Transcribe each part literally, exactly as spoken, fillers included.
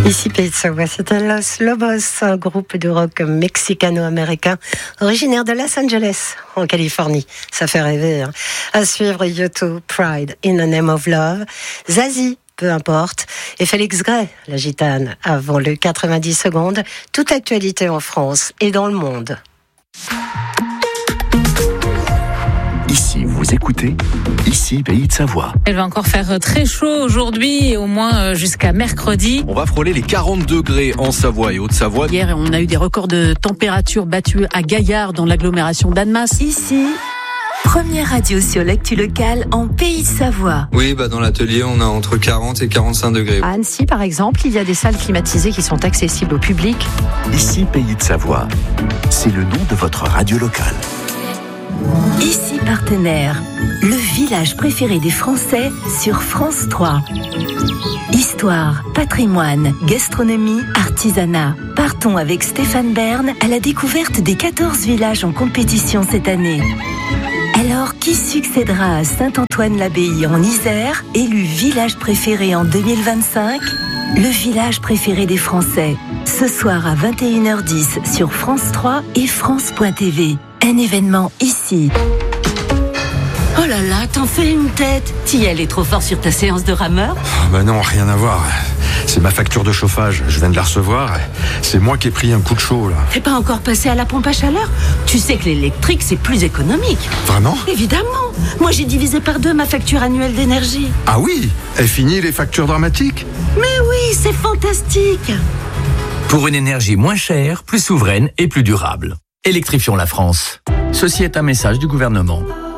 Ici Pays de Savoie, c'était Los Lobos, un groupe de rock mexicano-américain originaire de Los Angeles, en Californie. Ça fait rêver, hein. À suivre U deux, Pride in the Name of Love, Zazie, peu importe, et Félix Gray, la gitane, avant le quatre-vingt-dix secondes, toute actualité en France et dans le monde. Ici, vous écoutez, ici, Pays de Savoie. Elle va encore faire très chaud aujourd'hui, au moins jusqu'à mercredi. On va frôler les quarante degrés en Savoie et Haute-Savoie. Hier, on a eu des records de température battus à Gaillard, dans l'agglomération d'Annemasse. Ici, première radio sur l'actu locale en Pays de Savoie. Oui, bah dans l'atelier, on a entre quarante et quarante-cinq degrés. À Annecy, par exemple, il y a des salles climatisées qui sont accessibles au public. Ici, Pays de Savoie, c'est le nom de votre radio locale. Ici Partenaire, le village préféré des Français sur France trois. Histoire, patrimoine, gastronomie, artisanat. Partons avec Stéphane Bern à la découverte des quatorze villages en compétition cette année. Alors, qui succédera à Saint-Antoine-l'Abbaye en Isère, élu village préféré en deux mille vingt-cinq? Le village préféré des Français. Ce soir à vingt et une heures dix sur France trois et France point T V. Un événement ici. Oh là là, t'en fais une tête. T'y allais trop fort sur ta séance de rameur? Oh bah non, rien à voir. C'est ma facture de chauffage, je viens de la recevoir. C'est moi qui ai pris un coup de chaud là. T'es pas encore passé à la pompe à chaleur? Tu sais que l'électrique c'est plus économique. Vraiment? Évidemment. Moi j'ai divisé par deux ma facture annuelle d'énergie. Ah oui? Est fini les factures dramatiques? Mais oui, c'est fantastique. Pour une énergie moins chère, plus souveraine et plus durable. Électrifions la France. Ceci est un message du gouvernement.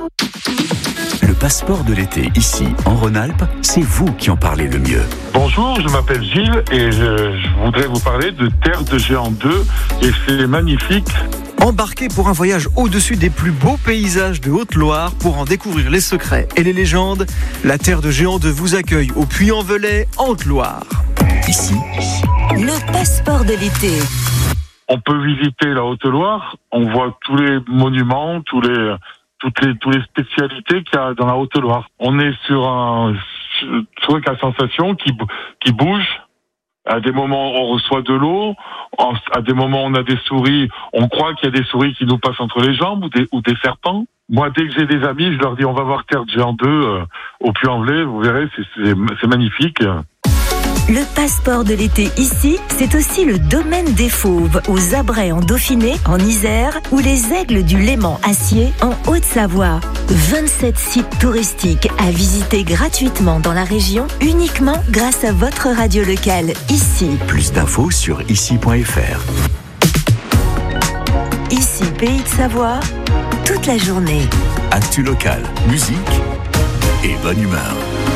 Le passeport de l'été, ici, en Rhône-Alpes, c'est vous qui en parlez le mieux. Bonjour, je m'appelle Gilles et je, je voudrais vous parler de Terre de Géant deux et c'est magnifique. Embarquez pour un voyage au-dessus des plus beaux paysages de Haute-Loire pour en découvrir les secrets et les légendes. La Terre de Géant deux vous accueille au Puy-en-Velay, en Haute-Loire. Ici, le passeport de l'été. On peut visiter la Haute-Loire, on voit tous les monuments, tous les, toutes les, toutes les spécialités qu'il y a dans la Haute-Loire. On est sur un truc à sensation qui, qui bouge. À des moments, on reçoit de l'eau. À des moments, on a des souris. On croit qu'il y a des souris qui nous passent entre les jambes ou des, ou des serpents. Moi, dès que j'ai des amis, je leur dis on va voir Terre de Géant deux euh, au Puy-en-Velay. Vous verrez, c'est, c'est, c'est magnifique. Le passeport de l'été ici, c'est aussi le domaine des Fauves, aux Abrets en Dauphiné, en Isère, ou les Aigles du Léman Acier en Haute-Savoie. vingt-sept sites touristiques à visiter gratuitement dans la région, uniquement grâce à votre radio locale, ici. Plus d'infos sur ici point f r. Ici, Pays de Savoie, toute la journée. Actu locale, musique et bonne humeur.